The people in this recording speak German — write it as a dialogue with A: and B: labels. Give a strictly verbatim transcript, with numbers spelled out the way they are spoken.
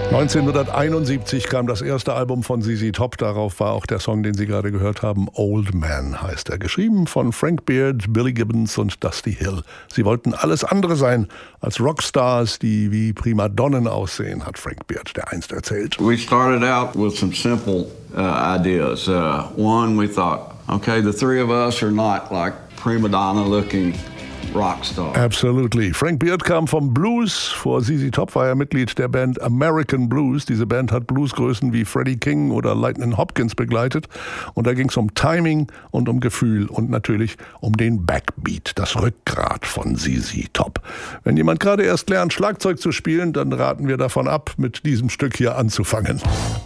A: neunzehnhunderteinundsiebzig kam das erste Album von Z Z Top. Darauf war auch der Song, den Sie gerade gehört haben. Old Man heißt er. Geschrieben von Frank Beard, Billy Gibbons und Dusty Hill. Sie wollten alles andere sein als Rockstars, die wie Primadonnen aussehen, hat Frank Beard der einst erzählt.
B: We started out with some simple uh, ideas. Uh, one, we thought, okay, the three of us are not like prima donna looking Rockstar.
A: Absolutely. Frank Beard kam vom Blues. Vor Z Z Top war er Mitglied der Band American Blues. Diese Band hat Bluesgrößen wie Freddie King oder Lightnin' Hopkins begleitet. Und da ging es um Timing und um Gefühl und natürlich um den Backbeat, das Rückgrat von Z Z Top. Wenn jemand gerade erst lernt, Schlagzeug zu spielen, dann raten wir davon ab, mit diesem Stück hier anzufangen.